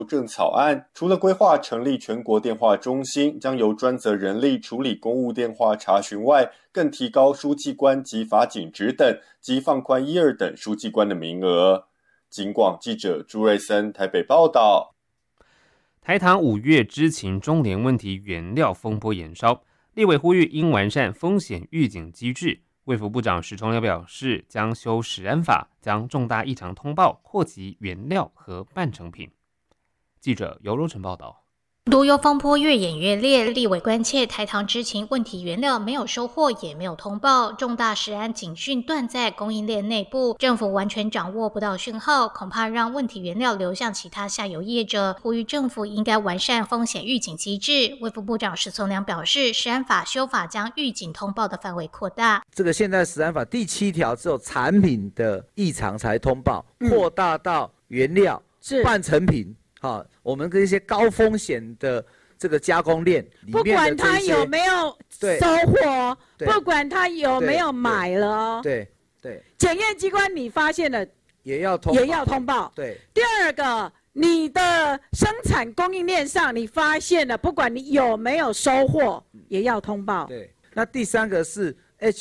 政草案，除了规划成立全国电话中心，将由专责人力处理公务电话查询外，更提高书记官及法警职等及放宽1、2等书记官的名额。警广记者朱瑞森台北报道。 台糖5月知情中联问题原料风波延烧，立委呼吁应完善风险预警机制。卫福部长石崇良表示，将修食安法，将重大异常通报扩及原料和半成品。记者尤若晨报道。 毒油风波越演越烈，立委关切台糖知情问题原料没有收货，也没有通报，重大食安警讯断在供应链内部，政府完全掌握不到讯号，恐怕让问题原料流向其他下游业者。呼吁政府应该完善风险预警机制。卫福部长石崇良表示，食安法修法将预警通报的范围扩大。 这个现在食安法第7条只有产品的异常才通报，扩大到原料、半成品。我们跟一些高风险的这个加工链里面的， 不管他有没有收货，不管他有没有买了，对，检验机关你发现了也要通报。对，第二个，你的生产供应链上你发现了，不管你有没有收货，也要通报。 对，那第3个是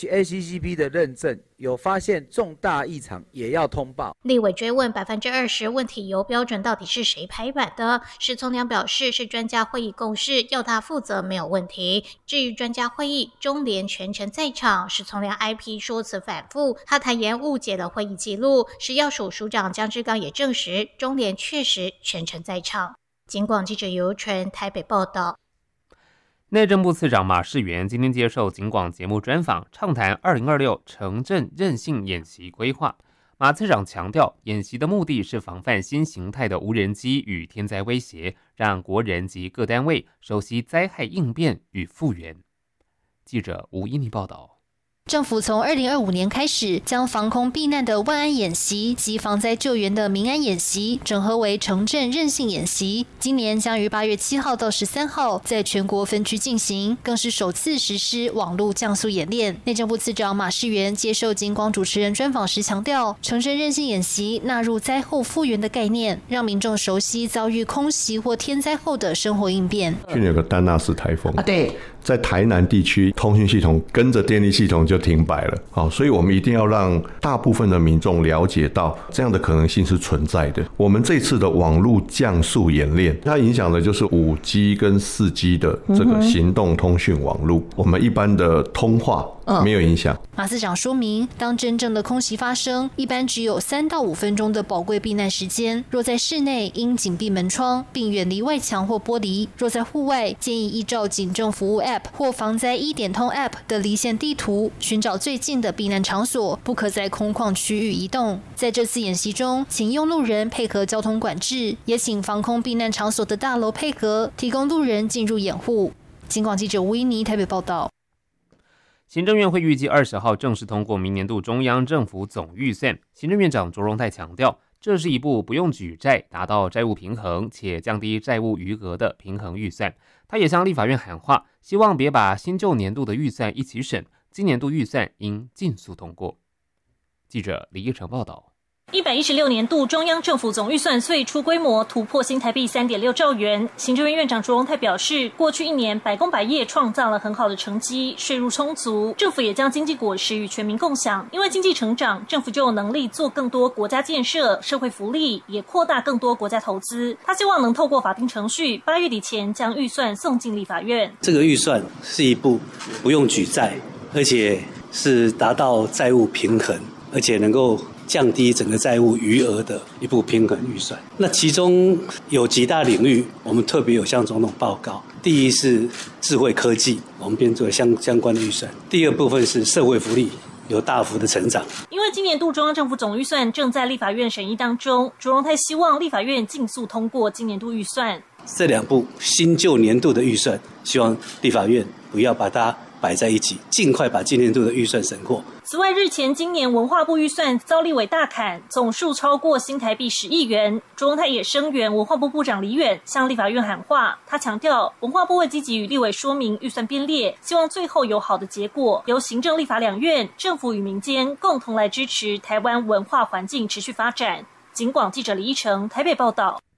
HACCP 的认证，有发现重大异常也要通报。 立委追问20%问题油标准到底是谁拍板的？石崇良表示是专家会议共识，要他负责没有问题。至于专家会议，中联全程在场，石崇良 IP 说辞反复，他坦言误解了会议记录。食药署署长江志刚也证实，中联确实全程在场。警广记者尤纯台北报道。 内政部次长马世元今天接受警广节目专访，畅谈2026城镇韧性演习规划。马次长强调，演习的目的是防范新形态的无人机与天灾威胁，让国人及各单位熟悉灾害应变与复原。记者吴依妮报道。 政府从2025年开始，将防空避难的万安演习及防灾救援的民安演习整合为城镇韧性演习。今年将于8月7号到13号在全国分区进行，更是首次实施网络降速演练。内政部次长马世元接受警广主持人专访时强调，城镇韧性演习纳入灾后复原的概念，让民众熟悉遭遇空袭或天灾后的生活应变。 去年有个丹纳斯台风对， 在台南地区通讯系统跟着电力系统就停摆了，所以我们一定要让大部分的民众了解到这样的可能性是存在的。我们这次的网络降速演练，它影响的就是 5G 跟 4G 的这个行动通讯网络，我们一般的通话没有影响。 马次长说明，当真正的空袭发生，一般只有3到5分钟的宝贵避难时间。若在室内，应紧闭门窗，并远离外墙或玻璃；若在户外，建议依照警政服务 App 或防灾1点通 App 的离线地图，寻找最近的避难场所，不可在空旷区域移动。在这次演习中，请用路人配合交通管制，也请防空避难场所的大楼配合，提供路人进入掩护。警广记者吴依妮台北报道。 行政院会预计20号正式通过明年度中央政府总预算。行政院长卓荣泰强调，这是一部不用举债达到债务平衡且降低债务余额的平衡预算。他也向立法院喊话，希望别把新旧年度的预算一起审，今年度预算应尽速通过。记者李义成报道。 116年度中央政府总预算岁出规模突破新台币 3.6 兆元。行政院院长卓荣泰表示，过去1年百工百业创造了很好的成绩，税入充足，政府也将经济果实与全民共享。因为经济成长，政府就有能力做更多国家建设、社会福利，也扩大更多国家投资。他希望能透过法定程序，8月底前将预算送进立法院。 这个预算是一部不用举债，而且是达到债务平衡，而且能够降低整个债务余额的一部平衡预算。那其中有几大领域，我们特别有向总统报告。第一是智慧科技，我们编做相关的预算。第二部分是社会福利，有大幅的成长。 因为今年度中央政府总预算正在立法院审议当中，卓荣泰希望立法院尽速通过今年度预算。 这2部新旧年度的预算，希望立法院不要把它摆在一起，尽快把今年度的预算审过。 此外，日前今年文化部预算遭立委大砍，总数超过新台币10亿元。卓荣泰也声援文化部部长李远向立法院喊话，他强调文化部会积极与立委说明预算编列，希望最后有好的结果，由行政立法两院、政府与民间共同来支持台湾文化环境持续发展。警广记者李依成台北报道。